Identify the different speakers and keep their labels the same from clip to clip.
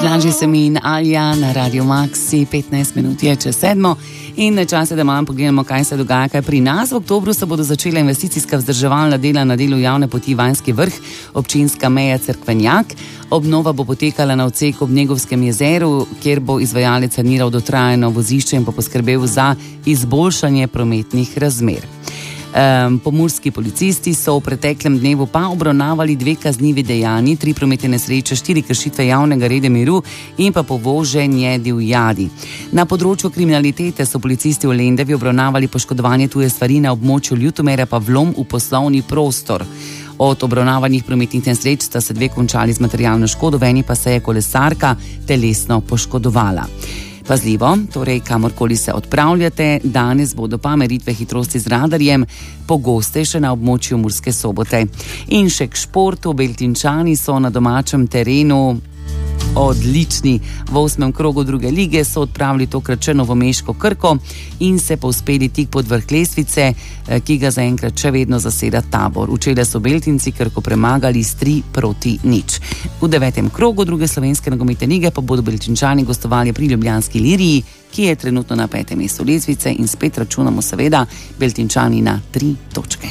Speaker 1: Zlaži se mi in Alja na Radio Maxi, 15 minut je čez 7. In čas je, da malo pogledamo, kaj se dogaja kaj pri nas. V oktobru se bodo začela investicijska vzdrževalna dela na delu javne poti Vanjski vrh, občinska meja Cerkvenjak. Obnova bo potekala na odseku ob Negovskem jezeru, kjer bo izvajalec saniral dotrajano vozišče in pa poskrbel za izboljšanje prometnih razmer. Pomurski policisti so v preteklem dnevu pa obravnavali 2 kaznivi dejanji, 3 prometne nesreče, 4 kršitve javnega reda miru in pa povoženje divjadi. Na področju kriminalitete so policisti v Lendavi obravnavali poškodovanje tuje stvari na območju Ljutomera pa vlom v poslovni prostor. Od obravnavanih prometnih nesreč sta se 2 končali z materialno škodo, v eni pa se je kolesarka telesno poškodovala. Pazljivo, torej kamorkoli se odpravljate, danes bodo pa meritve hitrosti z radarjem pogostejše na območju Murske Sobote. In še k športu, Beltinčani so na domačem terenu odlični. V 8. krogu druge lige so odpravili tokrat črnovomeško Krko in se povzpeli tik pod vrh lestvice, ki ga zaenkrat še vedno zaseda Tabor. Včeraj so Beltinci Krko premagali s 3-0. V 9. krogu druge slovenske nogometne lige pa bodo Beltinčani gostovali pri ljubljanski Iliriji, ki je trenutno na 5. mestu lestvice, in spet računamo seveda Beltinčani na 3 točke.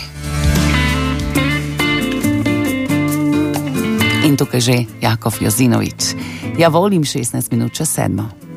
Speaker 1: In tukaj že Jakov Jozinovič. Ja, volim 16 minut čez 7.